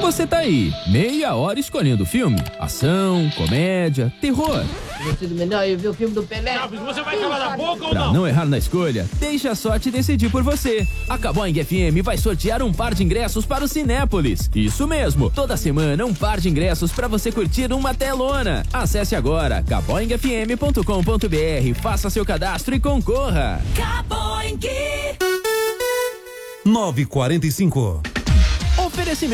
Você tá aí, meia hora escolhendo filme, ação, comédia, terror. Sido melhor eu ver o filme do Pelé. Você vai calar a boca ou Pra não errar na escolha, deixa a sorte decidir por você. A Caboing FM vai sortear um par de ingressos para o Cinépolis. Isso mesmo, toda semana um par de ingressos para você curtir uma telona. Acesse agora caboingfm.com.br, faça seu cadastro e concorra. Caboing 9h45. Oferecimento